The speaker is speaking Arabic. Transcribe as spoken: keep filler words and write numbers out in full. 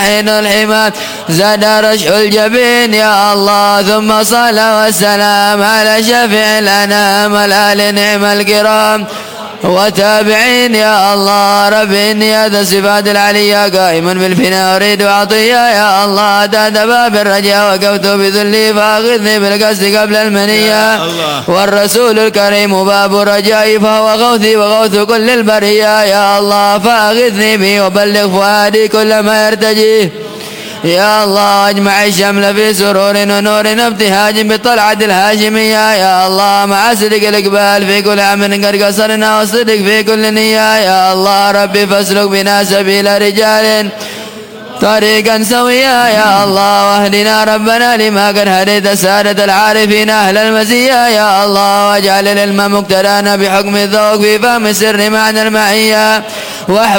حين الحماد زاد رشح الجبين يا الله. ثم صلى والسلام على شفيع الأنام الآل نعم الكرام وتابعين يا الله. رب إني هذا الصفات العليا قائما بالفناء أريد عطية يا الله. أتات باب الرجاء وقفت بذلي فأخذني بالقصد قبل المنية والرسول الكريم باب رجائي فهو غوثي وغوث كل البرية يا الله. فأخذني به وبلغ فؤادي كل ما يرتجيه يا الله. اجمع الشمل في سرور ونور ابتهاج بطلعة الهاشمية يا الله. مع صدق الإقبال في كل عمل قد قصرنا والصدق في كل نية يا الله. ربي فاسلك بنا سبيل رجال طريقا سويا يا الله. واهدنا ربنا لما قد هديت سادة العارفين أهل المزية يا الله. واجعل العلم مقترانا بحكم الذوق في فهم السر معنى المعية.